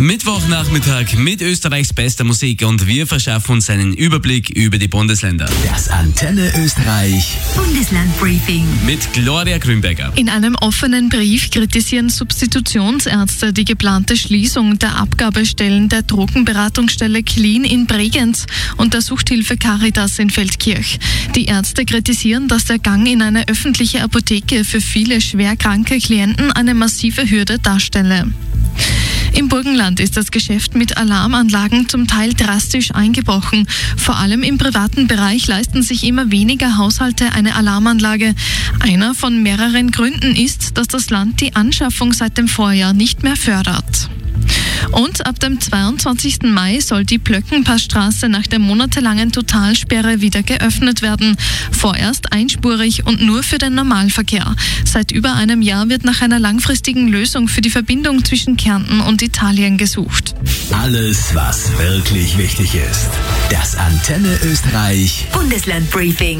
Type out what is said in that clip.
Mittwochnachmittag mit Österreichs bester Musik und wir verschaffen uns einen Überblick über die Bundesländer. Das Antenne Österreich Bundeslandbriefing Mit Gloria Grünberger. In einem offenen Brief kritisieren Substitutionsärzte die geplante Schließung der Abgabestellen der Drogenberatungsstelle Clean in Bregenz und der Suchthilfe Caritas in Feldkirch. Die Ärzte kritisieren, dass der Gang in eine öffentliche Apotheke für viele schwerkranke Klienten eine massive Hürde darstelle. Im Burgenland ist das Geschäft mit Alarmanlagen zum Teil drastisch eingebrochen. Vor allem im privaten Bereich leisten sich immer weniger Haushalte eine Alarmanlage. Einer von mehreren Gründen ist, dass das Land die Anschaffung seit dem Vorjahr nicht mehr fördert. Und ab dem 22. Mai soll die Plöckenpassstraße nach der monatelangen Totalsperre wieder geöffnet werden. Vorerst einspurig und nur für den Normalverkehr. Seit über einem Jahr wird nach einer langfristigen Lösung für die Verbindung zwischen Kärnten und Italien gesucht. Alles, was wirklich wichtig ist. Das Antenne Österreich Bundeslandbriefing.